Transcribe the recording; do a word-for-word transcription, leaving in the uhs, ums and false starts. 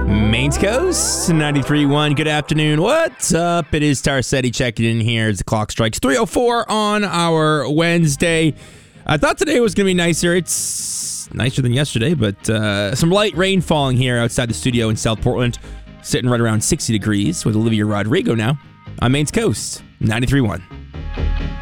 Maine's Coast, ninety-three point one. Good afternoon. What's up? It is Tarcetti checking in here as the clock strikes three oh four on our Wednesday. I thought today was going to be nicer. It's nicer than yesterday, but uh, some light rain falling here outside the studio in South Portland. Sitting right around sixty degrees with Olivia Rodrigo now on Maine's Coast, ninety-three point one.